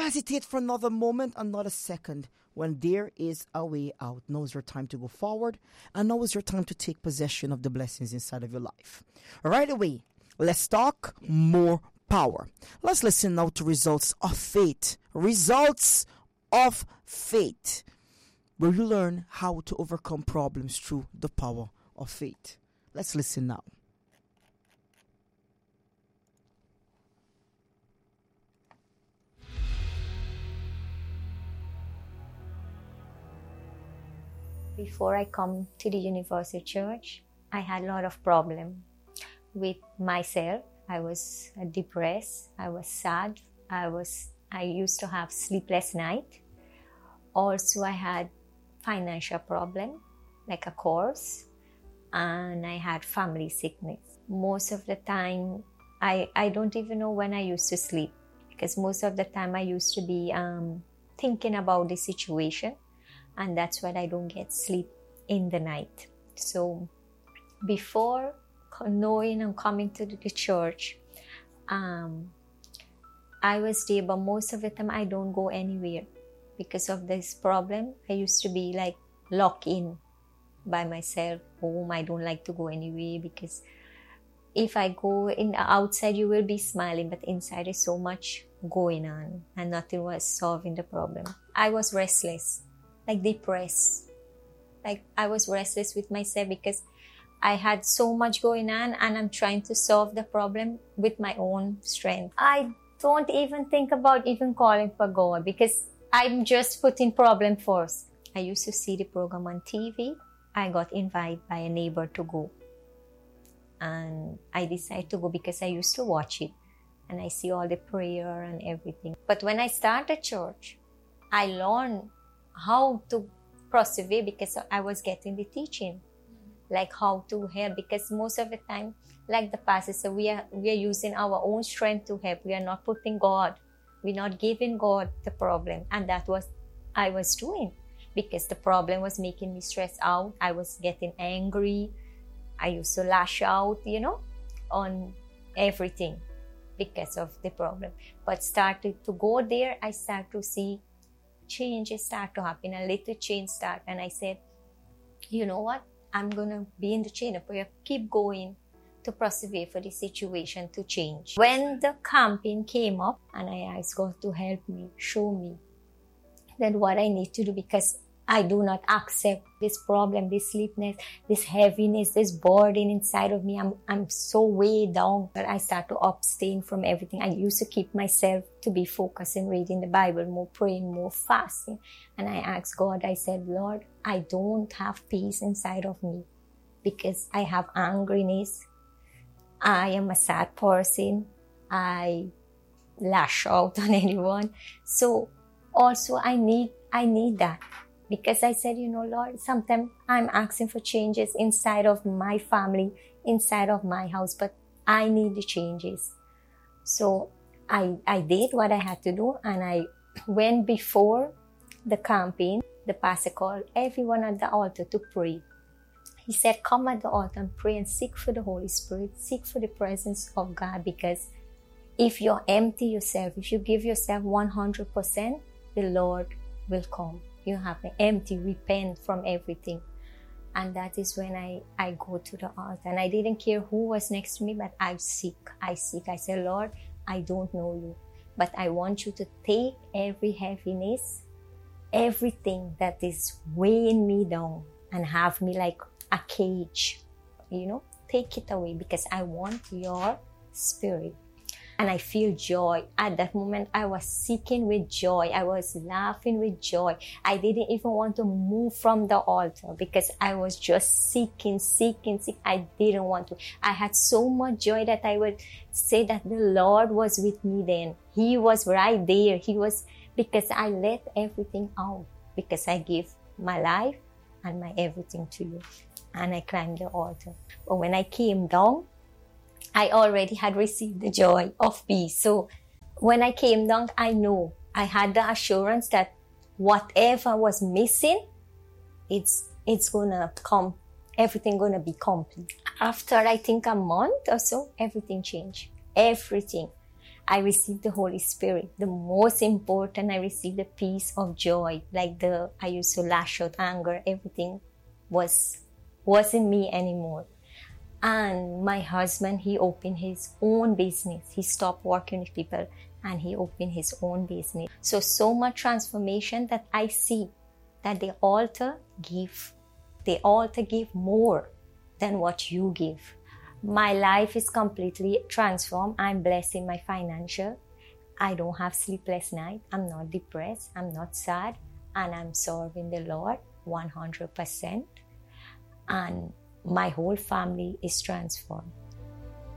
hesitate for another moment, another second. When there is a way out, now is your time to go forward, and now is your time to take possession of the blessings inside of your life. Right away, let's talk more power. Let's listen now to results of faith. Results of faith, where you learn how to overcome problems through the power of faith. Let's listen now. Before I come to the Universal Church, I had a lot of problem with myself. I was depressed. I was sad. I used to have sleepless night. Also, I had financial problem, like a course, and I had family sickness. Most of the time, I don't even know when I used to sleep, because most of the time I used to be thinking about the situation. And that's why I don't get sleep in the night. So before knowing and coming to the church, I was there, but most of the time I don't go anywhere because of this problem. I used to be like locked in by myself home. I don't like to go anywhere, because if I go in outside, you will be smiling, but inside is so much going on and nothing was solving the problem. I was restless. Like depressed. Like I was restless with myself because I had so much going on and I'm trying to solve the problem with my own strength. I don't even think about even calling for God because I'm just putting problem first. I used to see the program on TV. I got invited by a neighbor to go. And I decided to go because I used to watch it. And I see all the prayer and everything. But when I started church, I learned how to persevere because I was getting the teaching, like how to help, because most of the time, like the pastor said, we are using our own strength to help. We are not putting God, we're not giving God the problem. And that was I was doing, because the problem was making me stressed out. I was getting angry. I used to lash out, on everything because of the problem. But started to go there, I started to see changes start to happen, a little change start, and I said, you know what, I'm gonna be in the chain of prayer, keep going to persevere for the situation to change. When the campaign came up, and I asked God to help me, show me that what I need to do, because I do not accept this problem, this sleepiness, this heaviness, this burden inside of me. I'm so weighed down that I start to abstain from everything. I used to keep myself to be focused in reading the Bible, more praying, more fasting. And I asked God, I said, Lord, I don't have peace inside of me because I have angriness. I am a sad person. I lash out on anyone. So also I need that. Because I said, Lord, sometimes I'm asking for changes inside of my family, inside of my house, but I need the changes. So I did what I had to do, and I went before the campaign. The pastor called everyone at the altar to pray. He said, come at the altar and pray and seek for the Holy Spirit, seek for the presence of God, because if you empty yourself, if you give yourself 100%, the Lord will come. You have to empty, repent from everything. And that is when I go to the altar. And I didn't care who was next to me, but I seek. I said, Lord, I don't know you, but I want you to take every heaviness, everything that is weighing me down and have me like a cage, take it away, because I want your spirit. And I feel joy. At that moment, I was seeking with joy. I was laughing with joy. I didn't even want to move from the altar because I was just seeking. I didn't want to. I had so much joy that I would say that the Lord was with me then. He was right there. Because I let everything out. Because I give my life and my everything to you. And I climbed the altar. But when I came down, I already had received the joy of peace. So when I came down, I know I had the assurance that whatever was missing, it's gonna come, everything gonna be complete. After I think a month or so, everything changed. Everything. I received the Holy Spirit. The most important, I received the peace of joy. I used to lash out, anger, everything wasn't me anymore. And my husband, he opened his own business. He stopped working with people and he opened his own business. So much transformation that I see that the altar give more than what you give. My life is completely transformed. I'm blessed in my financial. I don't have sleepless night. I'm not depressed. I'm not sad. And I'm serving the Lord 100%. And my whole family is transformed.